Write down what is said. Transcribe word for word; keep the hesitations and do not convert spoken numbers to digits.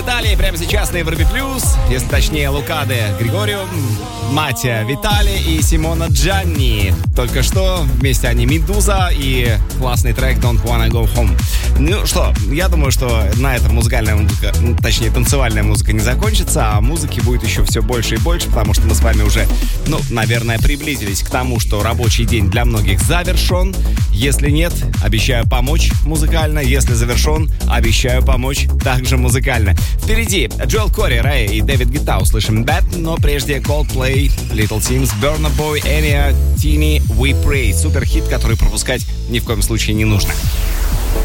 Виталий прямо сейчас на Европе Плюс, если точнее Лукаде Григорио, Матя Виталий и Симона Джанни. Только что вместе они Медуза и классный трек Don't Wanna Go Home. Ну что, я думаю, что на этом музыкальная музыка, точнее танцевальная музыка не закончится, а музыки будет еще все больше и больше, потому что мы с вами уже, ну, наверное, приблизились к тому, что рабочий день для многих завершен. Если нет, обещаю помочь музыкально. Если завершен, обещаю помочь также музыкально. Впереди Джоэл Кори, Рэй и Дэвид Гетта услышим Bad, но прежде Coldplay, Little Sims, Burna Boy, Enya, Tini, We Pray. Супер хит, который пропускать ни в коем случае не нужно.